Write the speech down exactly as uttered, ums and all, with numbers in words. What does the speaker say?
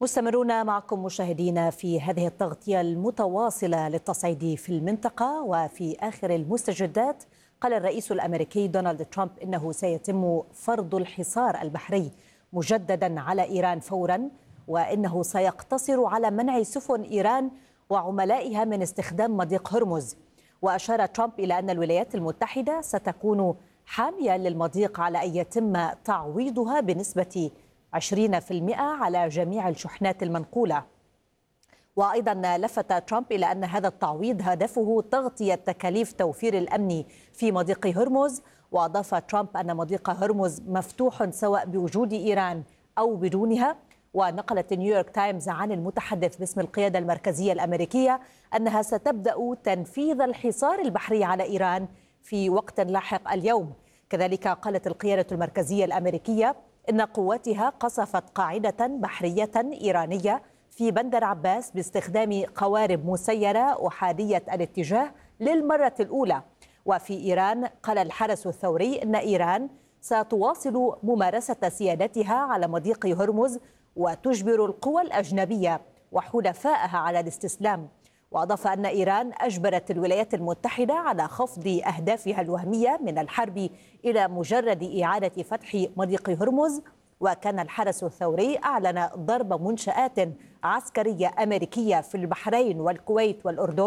مستمرون معكم مشاهدينا في هذه التغطية المتواصلة للتصعيد في المنطقة. وفي آخر المستجدات قال الرئيس الأمريكي دونالد ترامب إنه سيتم فرض الحصار البحري مجددا على إيران فورا، وإنه سيقتصر على منع سفن إيران وعملائها من استخدام مضيق هرمز. وأشار ترامب إلى أن الولايات المتحدة ستكون حامية للمضيق على أن يتم تعويضها بنسبة عشرين بالمئة على جميع الشحنات المنقولة. وأيضا لفت ترامب إلى أن هذا التعويض هدفه تغطية تكاليف توفير الأمن في مضيق هرمز. وأضاف ترامب أن مضيق هرمز مفتوح سواء بوجود إيران أو بدونها. ونقلت نيويورك تايمز عن المتحدث باسم القيادة المركزية الأمريكية أنها ستبدأ تنفيذ الحصار البحري على إيران في وقت لاحق اليوم. كذلك قالت القيادة المركزية الأمريكية إن قواتها قصفت قاعدة بحرية إيرانية في بندر عباس باستخدام قوارب مسيرة أحادية الاتجاه للمرة الأولى. وفي إيران قال الحرس الثوري إن إيران ستواصل ممارسة سيادتها على مضيق هرمز وتجبر القوى الأجنبية وحلفائها على الاستسلام. وأضاف أن إيران أجبرت الولايات المتحدة على خفض أهدافها الوهمية من الحرب إلى مجرد إعادة فتح مضيق هرمز. وكان الحرس الثوري أعلن ضرب منشآت عسكرية أمريكية في البحرين والكويت والأردن